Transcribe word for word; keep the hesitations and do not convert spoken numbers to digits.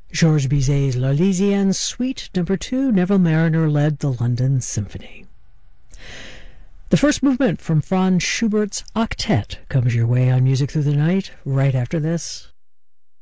Georges Bizet's L'Arlésienne Suite Number two. Neville Marriner led the London Symphony. The first movement from Franz Schubert's Octet comes your way on Music Through the Night right after this.